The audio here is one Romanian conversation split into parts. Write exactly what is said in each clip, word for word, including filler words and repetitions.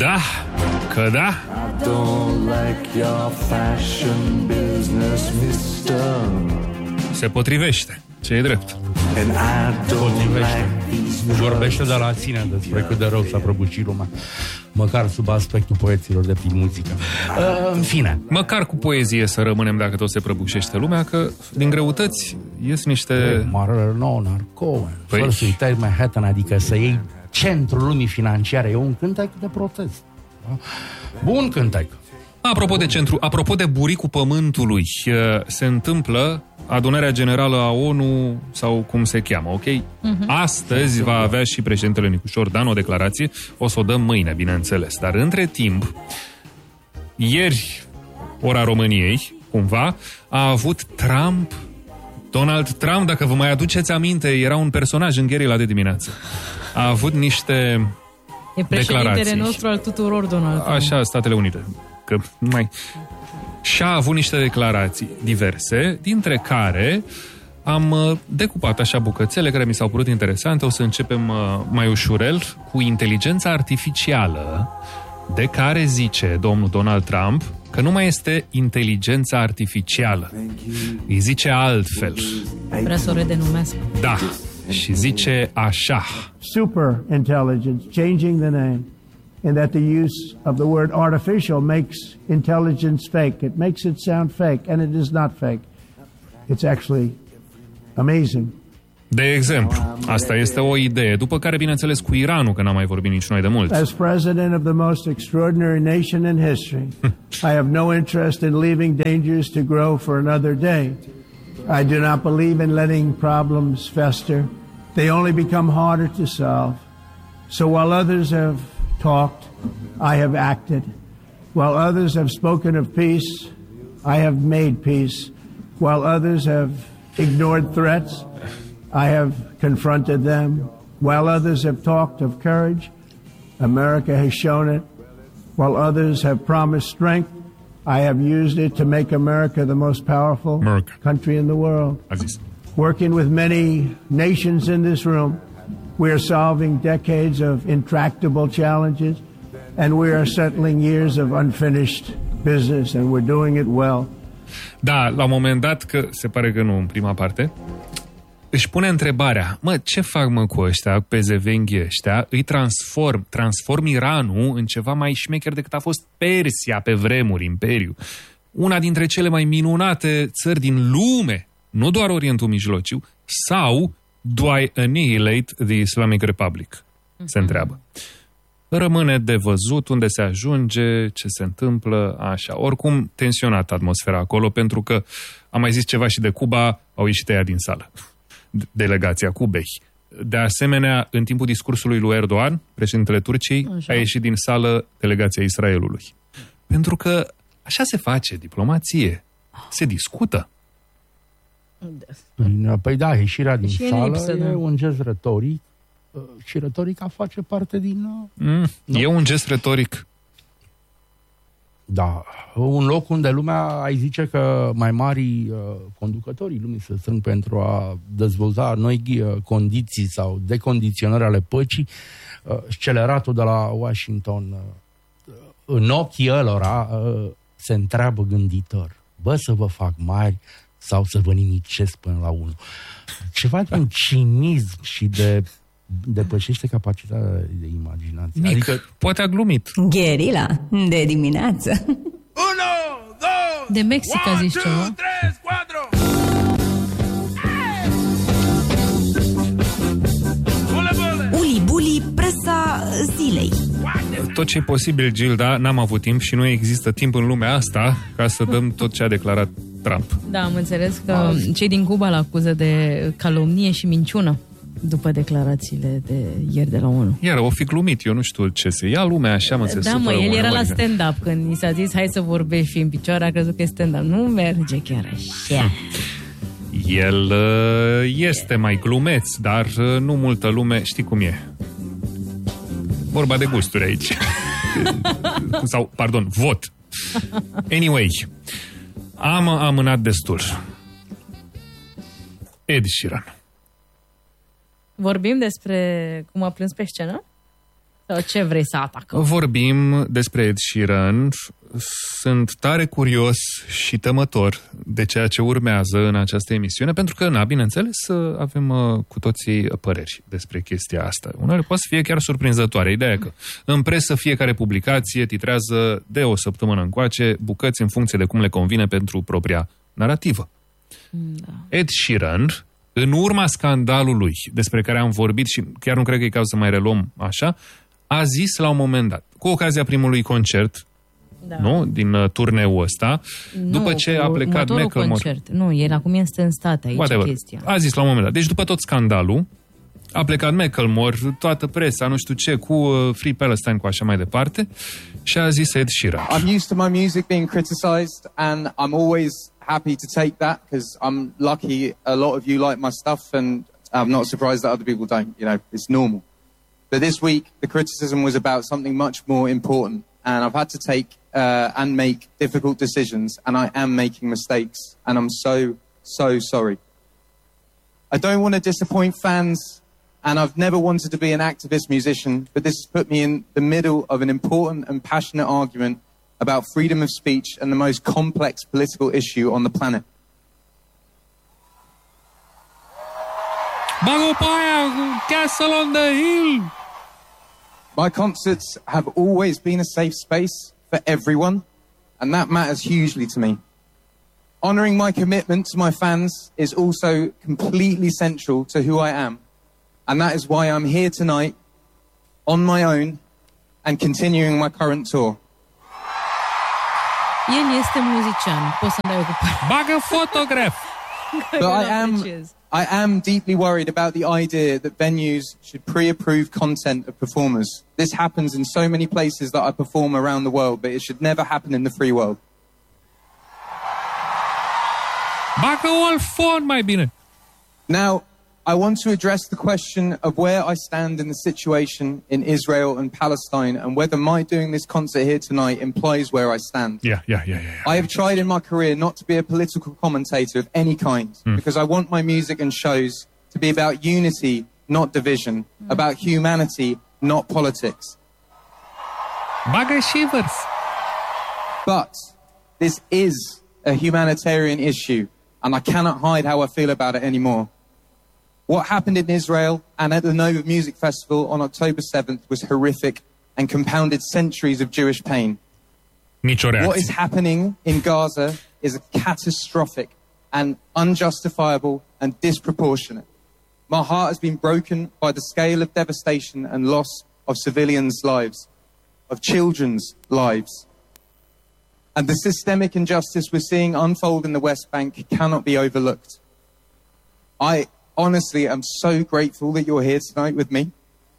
da, că da. I don't like your fashion business, mister. Se potrivește, ce e drept. And I don't Potrivește. like Vorbește de la sine despre cât de rău s-a prăbușit lumea, măcar sub aspectul poeților de prin muzică. Uh, în fine. Măcar cu poezie să rămânem dacă tot se prăbușește lumea, că din greutăți ies niște... Mară, no, narco, Păi- fără să uitai Manhattan, adică să iei centrul lumii financiare, e un cântec de protest. Da? Bun cântec. Apropo de centru, apropo de buricul pământului, se întâmplă adunarea generală a ONU, sau cum se cheamă, ok? Uh-huh. Astăzi va avea și președintele Nicușor Dan o declarație, o să o dăm mâine, bineînțeles. Dar între timp, ieri, ora României, cumva, a avut Trump, Donald Trump, dacă vă mai aduceți aminte, era un personaj în Gherila de dimineață. A avut niște E președintele declarații. nostru al tuturor, Donald Trump. Așa, Statele Unite. Că nu mai... Și a avut niște declarații diverse, dintre care am uh, decupat așa bucățele care mi s-au părut interesante. O să începem uh, mai ușurel cu inteligența artificială, de care zice domnul Donald Trump că nu mai este inteligența artificială. Îi zice altfel. Vrea să o redenumească. Da. Și zice așa. Super intelligence, changing the name, and that the use of the word artificial makes intelligence fake. It makes it sound fake, and it is not fake. It's actually amazing. De exemplu, asta este o idee, după care, bineînțeles, cu Iranul, că n-am mai vorbit nici noi de mult. As president of the most extraordinary nation in history, I have no interest in leaving dangers to grow for another day. I do not believe in letting problems fester. They only become harder to solve. So while others have talked, I have acted. While others have spoken of peace, I have made peace. While others have ignored threats, I have confronted them. While others have talked of courage, America has shown it. While others have promised strength, I have used it to make America the most powerful America. country in the world. A zis. Working with many nations in this room, we are solving decades of intractable challenges, and we are settling years of unfinished business, and we're doing it well. Da, la un moment dat, că se pare că nu în prima parte, își pune întrebarea, mă, ce fac mă cu ăștia, pe zevenghii ăștia, îi transform, transform Iranul în ceva mai șmecher decât a fost Persia pe vremuri, Imperiu. Una dintre cele mai minunate țări din lume, nu doar Orientul Mijlociu, sau do I annihilate the Islamic Republic? Se întreabă. Rămâne de văzut unde se ajunge, ce se întâmplă, așa. Oricum, tensionată atmosfera acolo, pentru că am mai zis ceva și de Cuba, au ieșit ea din sală. Delegația Cubei. De asemenea, în timpul discursului lui Erdogan, președintele Turciei, așa, a ieșit din sală delegația Israelului. Pentru că așa se face diplomație. Se discută. Păi da, ieșirea din Și e sală lipsă, e da. un gest retoric și retorica face parte din... Mm, e un gest retoric. Da, un loc unde lumea, ai zice că mai mari uh, conducătorii lumii se strâng pentru a dezvolta noi uh, condiții sau decondiționări ale păcii, uh, sceleratul de la Washington, uh, în ochii ălora uh, se întreabă gânditor, bă, să vă fac mari sau să vă nimicesc până la unul. Ceva de un cinism și de depășește capacitatea de imaginație. Mic, Adică, poate a glumit. Gherila de dimineață. De Mexic a zis ceva. Uli Buli, presa zilei. Tot ce e posibil, Gilda, n-am avut timp și nu există timp în lumea asta ca să dăm tot ce a declarat Trump. Da, am înțeles că cei din Cuba l-acuză de calomnie și minciună după declarațiile de ieri de la ONU. Iar o fi glumit, eu nu știu ce se ia lumea așa, mă, se Da, supără mă, el era la uneori. stand-up când i s-a zis hai să vorbești, fi în picioare, a crezut că e stand-up. Nu merge chiar așa. El uh, este mai glumeț, dar uh, nu multă lume, știi cum e. Vorba de gusturi aici. Sau, pardon, vot. Anyway, am amânat destul. Ed Sheeran. Vorbim despre cum a plâns pe scenă? Ce vrei să atacăm? Vorbim despre Ed Sheeran. Sunt tare curios și temător de ceea ce urmează în această emisiune, pentru că, na, bineînțeles, avem uh, cu toții păreri despre chestia asta. Unele poate să fie chiar surprinzătoare. Ideea e că în presă fiecare publicație titrează de o săptămână încoace bucăți în funcție de cum le convine pentru propria narrativă. Da. Ed Sheeran, în urma scandalului despre care am vorbit și chiar nu cred că e caz să mai reluăm așa, a zis la un moment dat, cu ocazia primului concert, da. nu? Din uh, turneul ăsta, nu, după ce a plecat Macklemore... concert. Nu, el acum este în state, aici Whatever. chestia. A zis la un moment dat. Deci după tot scandalul, a plecat Macklemore, toată presa, nu știu ce, cu uh, Free Palestine, cu așa mai departe, și a zis Ed Sheeran. I'm used to my music being criticized and I'm always happy to take that because I'm lucky a lot of you like my stuff and I'm not surprised that other people don't, you know, it's normal. But this week, the criticism was about something much more important. And I've had to take uh, and make difficult decisions. And I am making mistakes. And I'm so, so sorry. I don't want to disappoint fans. And I've never wanted to be an activist musician. But this has put me in the middle of an important and passionate argument about freedom of speech and the most complex political issue on the planet. Bagă pe aia, Castle on the Hill! My concerts have always been a safe space for everyone, and that matters hugely to me. Honoring my commitment to my fans is also completely central to who I am, and that is why I'm here tonight, on my own, and continuing my current tour. El este muzician, poți să-mi dai o cupare. Bagă fotograf! But I am, I am deeply worried about the idea that venues should pre-approve content of performers. This happens in so many places that I perform around the world, but it should never happen in the free world. Bagă un phone mai bine! Now, I want to address the question of where I stand in the situation in Israel and Palestine and whether my doing this concert here tonight implies where I stand. Yeah, yeah, yeah, yeah. I have tried in my career not to be a political commentator of any kind mm. because I want my music and shows to be about unity, not division, mm. about humanity, not politics. Bagă shivers! But this is a humanitarian issue and I cannot hide how I feel about it anymore. What happened in Israel and at the Nova Music Festival on October seventh was horrific and compounded centuries of Jewish pain. What is happening in Gaza is catastrophic and unjustifiable and disproportionate. My heart has been broken by the scale of devastation and loss of civilians' lives, of children's lives. And the systemic injustice we're seeing unfold in the West Bank cannot be overlooked. I honestly am so grateful that you're here tonight with me.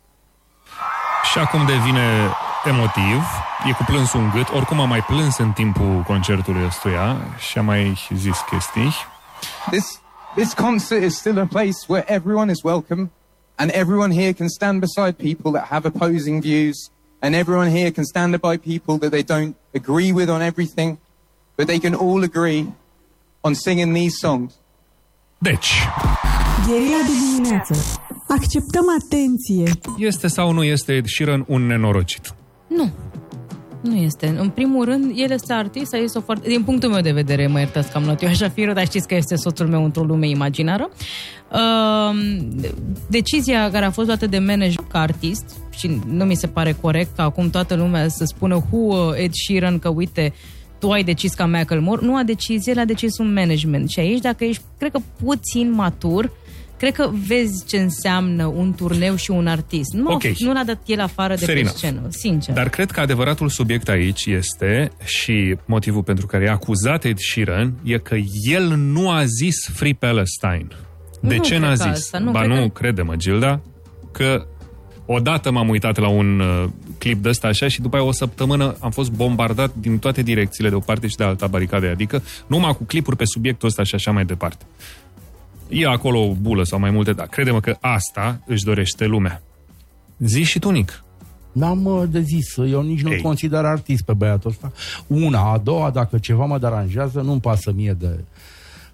Și acum devine emotiv, e cu plânsul în gât, oricum am mai plâns în timpul concertului ăstuia și am mai zis chestii. This, this concert is still a place where everyone is welcome and everyone here can stand beside people that have opposing views and everyone here can stand by people that they don't agree with on everything, but they can all agree on singing these songs. Deci... Gherila de dimineață. Acceptăm atenție. Este sau nu este Ed Sheeran un nenorocit? Nu. Nu este. În primul rând, el este artist, a zis-o foarte... Din punctul meu de vedere, mă iertați că am luat eu așa firul, dar știți că este soțul meu într-o lume imaginară. Uh, decizia care a fost luată de manager ca artist, și nu mi se pare corect că acum toată lumea să spună hu Ed Sheeran, că uite, tu ai decis ca Macklemore, nu a decis, el a decis un management. Și aici, dacă ești, cred că puțin matur, cred că vezi ce înseamnă un turneu și un artist. Nu, okay. Nu l-a dat el afară de Fair pe scenă, sincer. Dar cred că adevăratul subiect aici este, și motivul pentru care e acuzat Ed Sheeran, e că el nu a zis Free Palestine. De nu ce n-a zis? Asta, nu, ba nu, că... crede-mă, Gilda, că odată m-am uitat la un uh, clip de ăsta așa și după aia o săptămână am fost bombardat din toate direcțiile, de o parte și de alta baricade, adică numai cu clipuri pe subiectul ăsta și așa mai departe. E acolo o bulă sau mai multe, dar crede-mă că asta își dorește lumea. Zi și tu, Nic. N-am de zis, eu nici nu-l consider artist pe băiatul ăsta. Una, a doua, dacă ceva mă deranjează, nu-mi pasă mie de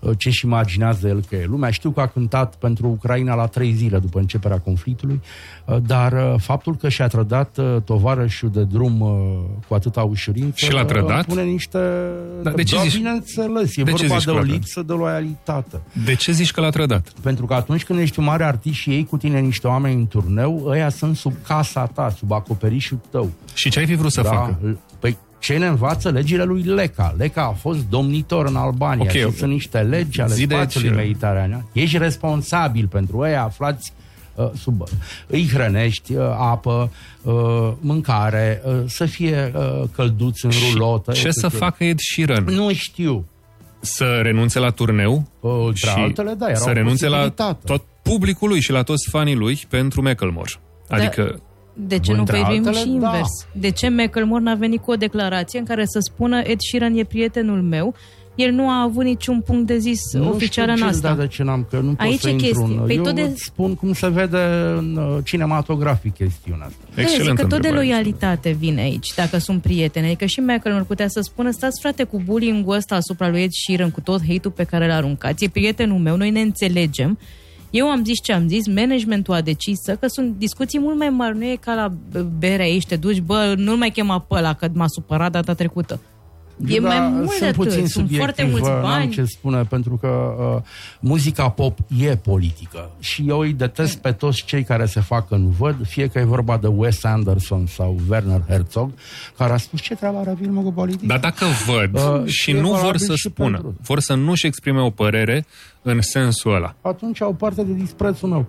ce-și imaginează el că e lumea. Știu că a cântat pentru Ucraina la trei zile după începerea conflictului, dar faptul că și-a trădat tovarășul de drum cu atâta ușurință și l-a trădat? Pune niște... Da, de ce da, zici? bineînțeles, e de vorba de o lipsă lipsă de loialitate. De ce zici că l-a trădat? Pentru că atunci când ești un mare artist și iei cu tine niște oameni în turneu, ăia sunt sub casa ta, sub acoperișul tău. Și ce ai fi vrut să da? facă? Păi ce ne învață legile lui Leca? Leca a fost domnitor în Albania, okay, și okay. sunt niște legi ale spațiului mediteranean. Ești responsabil pentru ei aflați uh, sub... Îi hrănești, uh, apă, uh, mâncare, uh, să fie uh, călduți în rulotă. Ce să facă Ed Sheeran? Nu știu. Să renunțe la turneu? Uh, și altele, da, era să renunțe la tot publicul lui și la toți fanii lui pentru Macklemore. Adică... Da. De ce nu privim și invers? Da. De ce Macklemore n-a venit cu o declarație în care să spună Ed Sheeran e prietenul meu? El nu a avut niciun punct de zis nu oficial în asta. Nu știu de ce n-am, că nu pot aici să intru în... Păi Eu tot de... spun cum se vede în uh, cinematografic chestiunea asta. Excelent. Că tot de loialitate vine aici, dacă sunt prieteni. Adică și Macklemore putea să spună, stați frate cu bullying-ul ăsta asupra lui Ed Sheeran, cu tot hate-ul pe care l-a aruncat. E prietenul meu, noi ne înțelegem. Eu am zis ce am zis, managementul a decis că sunt discuții mult mai mari, nu e ca la berea aici, te duci, bă, nu-l mai chema pe ăla, că m-a supărat data trecută. E da, mai mult de atât, sunt foarte mulți bani. N-am ce spune, pentru că uh, muzica pop e politică și eu îi detest pe toți cei care se fac că nu văd, fie că e vorba de Wes Anderson sau Werner Herzog, care a spus ce treabă are filmul cu politică. Dar dacă văd uh, și nu vor să spună, pentru... vor să nu-și exprime o părere în sensul ăla, atunci au parte de disprețul meu.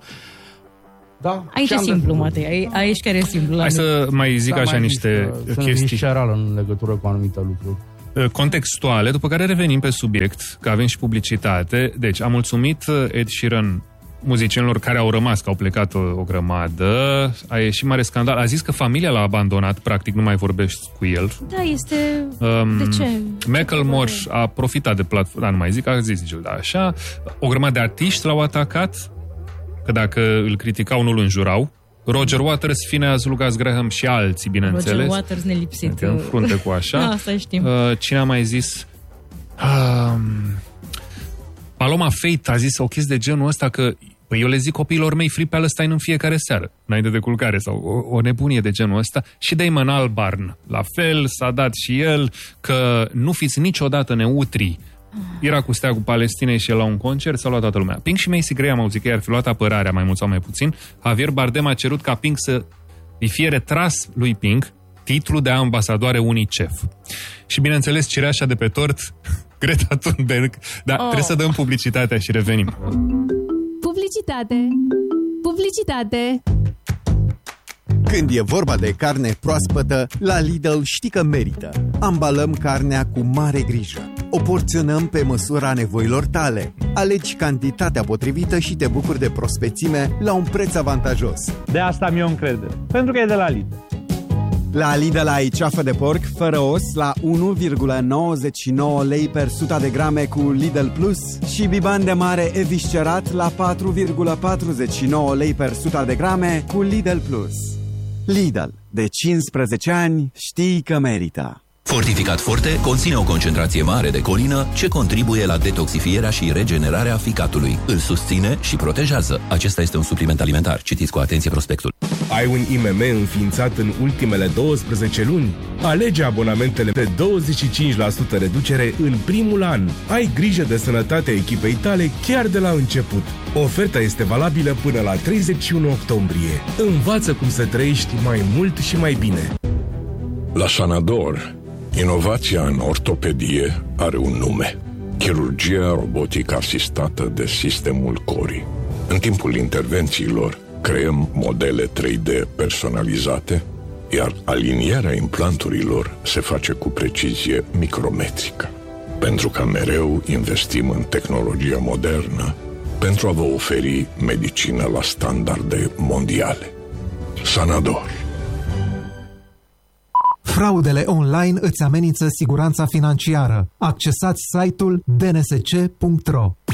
Da? Aici e simplu, Matei, aici care e simplu. Hai să mai zic da, așa mai niște zis, chestii. Sunt visceral în legătură cu anumite lucruri. Contextuale, după care revenim pe subiect, că avem și publicitate. Deci, am mulțumit Ed Sheeran muzicienilor care au rămas, că au plecat o, o grămadă. A ieșit mare scandal. A zis că familia l-a abandonat, practic nu mai vorbești cu el. Da, este... Um, de ce? Macklemore a profitat de platformă, da, nu mai zic, a zis Gilda așa. O grămadă de artiști l-au atacat, că dacă îl criticau, nu îl înjurau. Roger Waters, Phineas, Lucas Graham și alții, bineînțeles. Roger Waters nelipsit. Adică în frunte cu așa. Da, asta știm. Uh, cine a mai zis? Uh, Paloma Faith a zis o chestie de genul ăsta că păi eu le zic copiilor mei Free Palestine în fiecare seară, înainte de culcare, sau o, o nebunie de genul ăsta. Și Damon Albarn, la fel, s-a dat și el că nu fiți niciodată neutri. Era cu steagul Palestinei și el la un concert, s-a luat toată lumea. Pink și Macy Gray am auzit că i-ar fi luat apărarea, mai mult sau mai puțin. Javier Bardem a cerut ca Pink să îi fie retras lui Pink titlul de ambasadoare UNICEF. Și bineînțeles, cireașa de pe tort, Greta Thunberg. Dar oh. trebuie să dăm publicitatea și revenim. Publicitate! Publicitate! Când e vorba de carne proaspătă, la Lidl știi că merită. Ambalăm carnea cu mare grijă. O porționăm pe măsura nevoilor tale. Alegi cantitatea potrivită și te bucuri de prospețime la un preț avantajos. De asta mi-o încredere, pentru că e de la Lidl. La Lidl ai ceafă de porc fără os la unu virgulă nouăzeci și nouă lei per sută de grame cu Lidl Plus și biban de mare eviscerat la patru virgulă patruzeci și nouă lei per sută de grame cu Lidl Plus. Lidl, de cincisprezece ani, știi că merită. Fortificat Forte conține o concentrație mare de colină ce contribuie la detoxifierea și regenerarea ficatului. Îl susține și protejează. Acesta este un supliment alimentar. Citiți cu atenție prospectul. Ai un I M M înființat în ultimele douăsprezece luni? Alege abonamentele de douăzeci și cinci la sută reducere în primul an. Ai grijă de sănătatea echipei tale chiar de la început. Oferta este valabilă până la treizeci și unu octombrie. Învață cum să trăiești mai mult și mai bine. La Sanador, inovația în ortopedie are un nume: chirurgia robotică asistată de sistemul Cori. În timpul intervențiilor creăm modele trei D personalizate, iar alinierea implanturilor se face cu precizie micrometrică. Pentru că mereu investim în tehnologia modernă pentru a vă oferi medicină la standarde mondiale. Sanador. Fraudele online îți amenință siguranța financiară. Accesați site-ul d n s c punct r o.